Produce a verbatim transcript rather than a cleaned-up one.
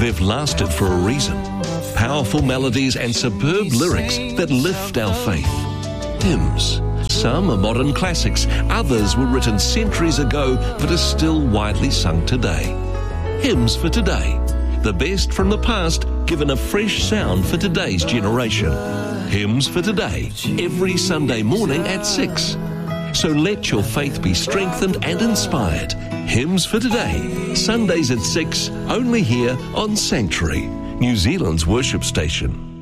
They've lasted for a reason. Powerful melodies and superb lyrics that lift our faith. Hymns. Some are modern classics, others were written centuries ago but are still widely sung today. Hymns for today. The best from the past given a fresh sound for today's generation. Hymns for today, every Sunday morning at six. So let your faith be strengthened and inspired. Hymns for Today, Sundays at six, only here on Sanctuary, New Zealand's worship station.